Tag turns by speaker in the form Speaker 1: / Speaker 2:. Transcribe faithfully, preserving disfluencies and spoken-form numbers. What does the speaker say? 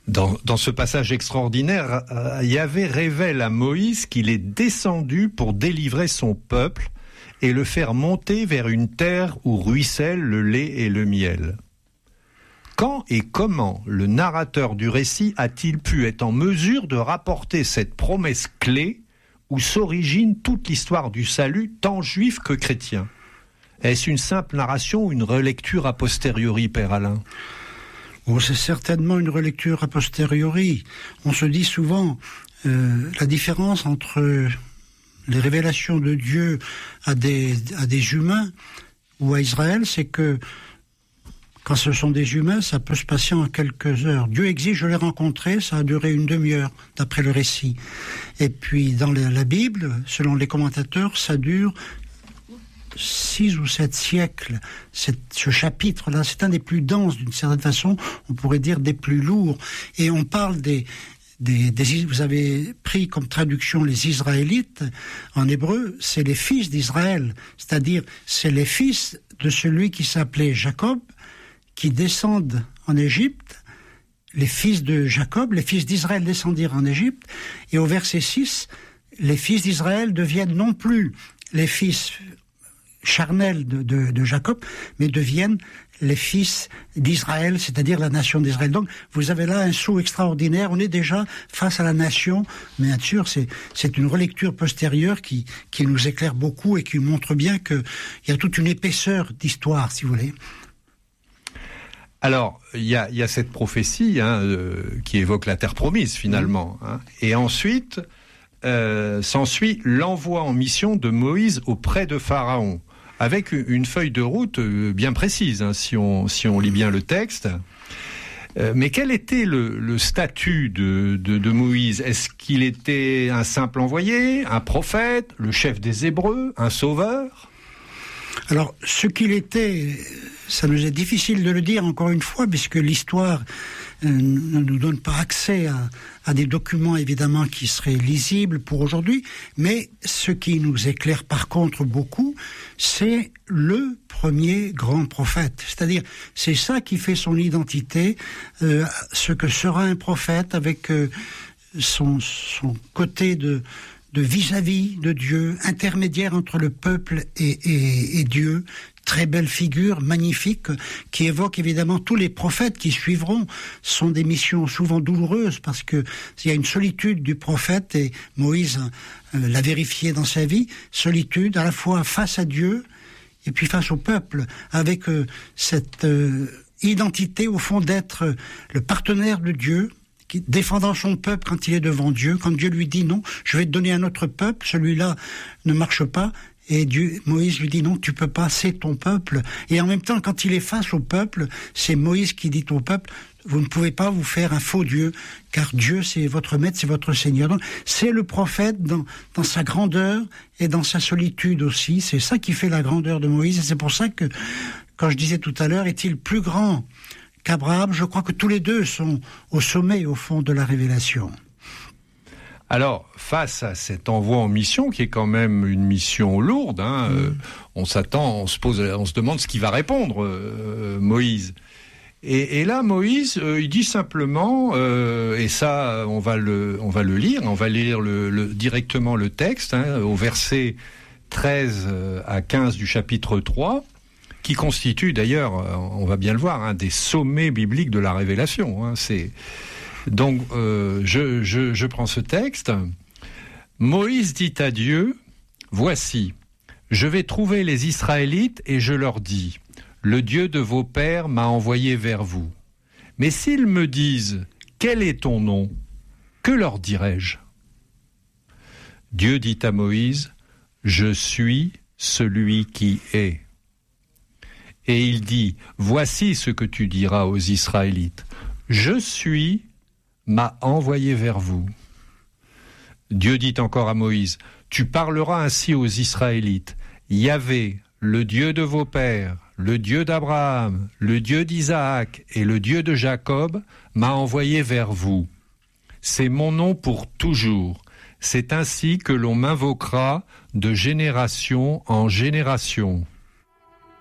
Speaker 1: Dans, dans ce passage extraordinaire, euh, Yahvé révèle à Moïse qu'il est descendu pour délivrer son peuple et le faire monter vers une terre où ruissellent le lait et le miel. Quand et comment le narrateur du récit a-t-il pu être en mesure de rapporter cette promesse clé où s'origine toute l'histoire du salut, tant juif que chrétien ? Est-ce une simple narration ou une relecture a posteriori, Père Alain ?
Speaker 2: Oh, c'est certainement une relecture a posteriori. On se dit souvent euh, la différence entre les révélations de Dieu à des, à des humains ou à Israël, c'est que quand ce sont des humains, ça peut se passer en quelques heures. Dieu exige, je l'ai rencontré, ça a duré une demi-heure, d'après le récit. Et puis, dans la Bible, selon les commentateurs, ça dure six ou sept siècles. Cette, ce chapitre-là, c'est un des plus denses, d'une certaine façon, on pourrait dire des plus lourds. Et on parle des... Des, des, vous avez pris comme traduction les Israélites. En hébreu, c'est les fils d'Israël. C'est-à-dire, c'est les fils de celui qui s'appelait Jacob, qui descendent en Égypte, les fils de Jacob, les fils d'Israël descendirent en Égypte, et au verset six, les fils d'Israël deviennent non plus les fils charnels de, de, de Jacob, mais deviennent les fils d'Israël, c'est-à-dire la nation d'Israël. Donc, vous avez là un saut extraordinaire, on est déjà face à la nation, mais bien sûr, c'est, c'est une relecture postérieure qui, qui nous éclaire beaucoup et qui montre bien qu'il y a toute une épaisseur d'histoire, si vous voulez.
Speaker 1: Alors, il y a, y a cette prophétie hein, euh, qui évoque la terre promise, finalement. Mmh. Hein, et ensuite, euh, s'ensuit l'envoi en mission de Moïse auprès de Pharaon, avec une feuille de route bien précise, hein, si on, si on lit bien le texte. Euh, mais quel était le, le statut de, de, de Moïse ? Est-ce qu'il était un simple envoyé, un prophète, le chef des Hébreux, un sauveur ?
Speaker 2: Alors, ce qu'il était, ça nous est difficile de le dire encore une fois, puisque l'histoire euh, ne nous donne pas accès à, à des documents évidemment qui seraient lisibles pour aujourd'hui, mais ce qui nous éclaire par contre beaucoup, c'est le premier grand prophète. C'est-à-dire, c'est ça qui fait son identité, euh, ce que sera un prophète avec euh, son, son côté de... de vis-à-vis de Dieu, intermédiaire entre le peuple et, et, et Dieu. Très belle figure, magnifique, qui évoque évidemment tous les prophètes qui suivront. Ce sont des missions souvent douloureuses parce que il y a une solitude du prophète et Moïse euh, l'a vérifié dans sa vie. Solitude à la fois face à Dieu et puis face au peuple, avec euh, cette euh, identité au fond d'être le partenaire de Dieu, défendant son peuple quand il est devant Dieu, quand Dieu lui dit non, je vais te donner un autre peuple, celui-là ne marche pas, et Dieu, Moïse lui dit non, tu peux pas, c'est ton peuple. Et en même temps, quand il est face au peuple, c'est Moïse qui dit au peuple, vous ne pouvez pas vous faire un faux Dieu, car Dieu c'est votre maître, c'est votre Seigneur. Donc, c'est le prophète dans, dans sa grandeur et dans sa solitude aussi, c'est ça qui fait la grandeur de Moïse, et c'est pour ça que, quand je disais tout à l'heure, est-il plus grand qu'Abraham, je crois que tous les deux sont au sommet, au fond, de la révélation.
Speaker 1: Alors, face à cet envoi en mission, qui est quand même une mission lourde, hein, mmh. euh, on s'attend, on se pose, on se demande ce qu'il va répondre, euh, Moïse. Et, et là, Moïse, euh, il dit simplement, euh, et ça, on va le, on va le lire, on va lire le, le, directement le texte, hein, au verset treize à quinze du chapitre trois, qui constitue d'ailleurs, on va bien le voir, un des sommets bibliques de la révélation. Hein, c'est... Donc, euh, je, je, je prends ce texte. Moïse dit à Dieu, « Voici, je vais trouver les Israélites et je leur dis, le Dieu de vos pères m'a envoyé vers vous. Mais s'ils me disent, quel est ton nom ? Que leur dirai-je ? Dieu dit à Moïse, « Je suis celui qui est. » Et il dit, « Voici ce que tu diras aux Israélites. Je suis, m'a envoyé vers vous. » Dieu dit encore à Moïse, « Tu parleras ainsi aux Israélites. Yahvé, le Dieu de vos pères, le Dieu d'Abraham, le Dieu d'Isaac et le Dieu de Jacob m'a envoyé vers vous. C'est mon nom pour toujours. C'est ainsi que l'on m'invoquera de génération en génération. »